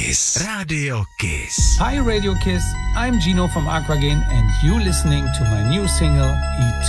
Kiss. Radio Kiss. Hi Radio Kiss, I'm Gino from Aquagen and you listening to my new single